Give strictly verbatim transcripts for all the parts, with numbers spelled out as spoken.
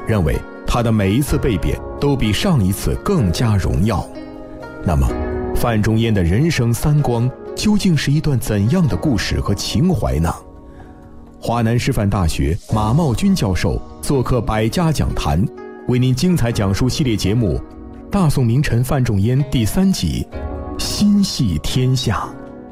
认为他的每一次被贬都比上一次更加荣耀。那么，范仲淹的人生三光究竟是一段怎样的故事和情怀呢？华南师范大学马茂军教授做客百家讲坛，为您精彩讲述系列节目《大宋名臣范仲淹》第三集《心系天下》。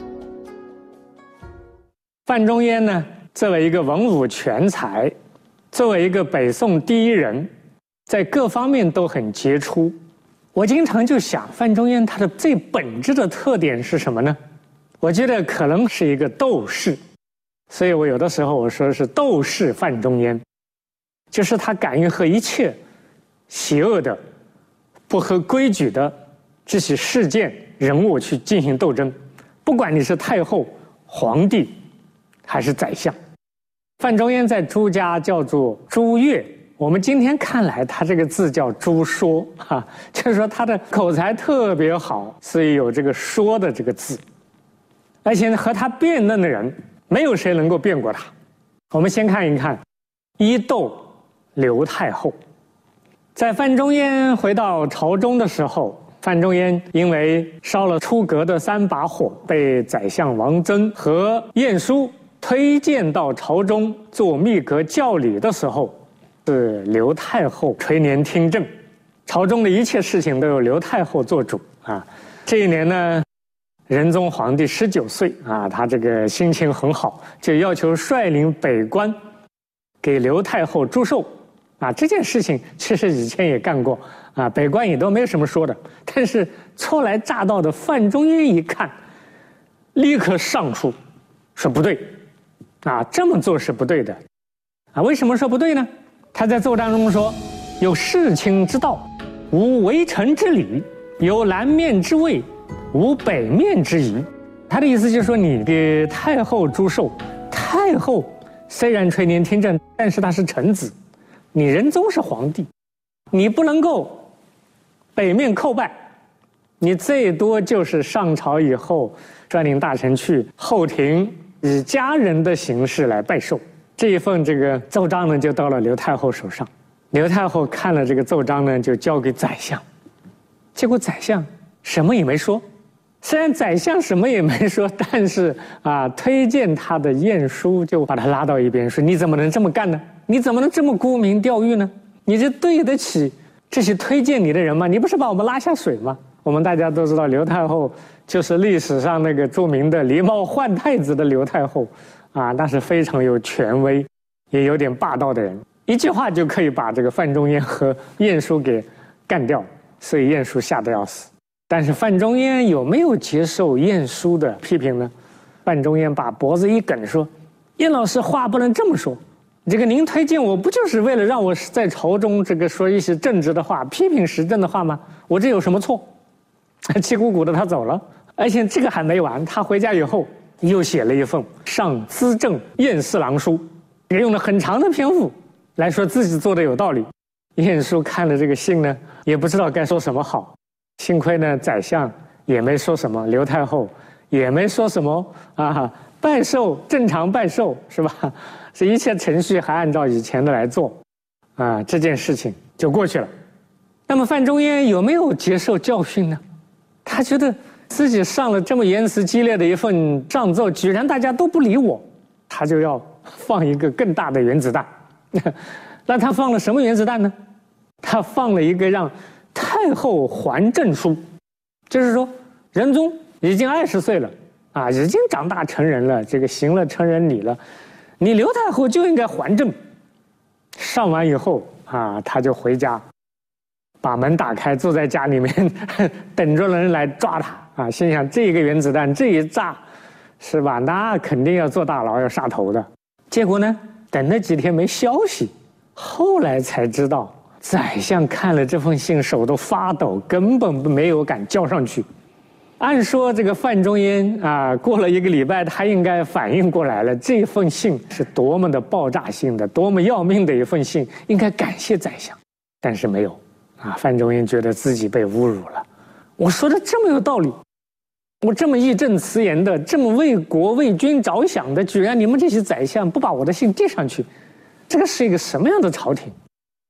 范仲淹呢，作为一个文武全才，作为一个北宋第一人，在各方面都很杰出。我经常就想，范仲淹他的最本质的特点是什么呢？我觉得可能是一个斗士，所以我有的时候我说是斗士范仲淹，就是他敢于和一切邪恶的、不合规矩的这些事件、人物去进行斗争，不管你是太后、皇帝还是宰相。范仲淹在朱家叫做朱越，我们今天看来他这个字叫朱说，哈、啊，就是说他的口才特别好，所以有这个说的这个字。而且和他辩论的人，没有谁能够辩过他。我们先看一看一斗刘太后。在范仲淹回到朝中的时候，范仲淹因为烧了出阁的三把火，被宰相王曾和晏殊推荐到朝中做秘阁教理的时候，是刘太后垂帘听政，朝中的一切事情都由刘太后做主啊。这一年呢，仁宗皇帝十九岁啊，他这个心情很好，就要求率领北关给刘太后祝寿啊。这件事情其实以前也干过啊，北关也都没什么说的。但是初来乍到的范仲淹一看，立刻上书说不对啊，这么做是不对的啊。为什么说不对呢？他在奏章中说，有事卿之道，无为臣之礼，有南面之位，无北面之宜。他的意思就是说，你给太后祝寿，太后虽然垂帘听政，但是她是臣子，你仁宗是皇帝，你不能够北面叩拜，你最多就是上朝以后率领大臣去后庭以家人的形式来拜寿。这一份这个奏章呢，就到了刘太后手上。刘太后看了这个奏章呢，就交给宰相。结果宰相什么也没说。虽然宰相什么也没说，但是啊，推荐他的晏殊就把他拉到一边，说：“你怎么能这么干呢？你怎么能这么沽名钓誉呢？你这对得起这些推荐你的人吗？你不是把我们拉下水吗？”我们大家都知道，刘太后就是历史上那个著名的狸猫换太子的刘太后。啊，那是非常有权威，也有点霸道的人，一句话就可以把这个范仲淹和晏殊给干掉，所以晏殊吓得要死。但是范仲淹有没有接受晏殊的批评呢？范仲淹把脖子一梗说：“晏老师话不能这么说，这个您推荐我不就是为了让我在朝中这个说一些正直的话，批评时政的话吗？我这有什么错？”气鼓鼓的他走了，而且这个还没完，他回家以后又写了一份上资政晏侍郎书，也用了很长的篇幅来说自己做的有道理。晏殊看了这个信呢，也不知道该说什么好。幸亏呢，宰相也没说什么，刘太后也没说什么啊，拜寿正常拜寿是吧？这一切程序还按照以前的来做啊，这件事情就过去了。那么范仲淹有没有接受教训呢？他觉得自己上了这么言辞激烈的一份上奏，居然大家都不理我，他就要放一个更大的原子弹。那他放了什么原子弹呢？他放了一个让太后还政书，就是说仁宗已经二十岁了啊，已经长大成人了，这个行了成人礼了，你刘太后就应该还政。上完以后啊，他就回家，把门打开，坐在家里面等着人来抓他啊！心想这个原子弹这一炸，是吧？那肯定要坐大牢，要杀头的。结果呢，等了几天没消息，后来才知道，宰相看了这封信手都发抖，根本没有敢交上去。按说这个范仲淹啊，过了一个礼拜，他应该反应过来了，这封信是多么的爆炸性的，多么要命的一份信，应该感谢宰相，但是没有。啊，范仲淹觉得自己被侮辱了。我说的这么有道理，我这么义正辞严的，这么为国为君着想的，居然你们这些宰相不把我的信递上去，这个是一个什么样的朝廷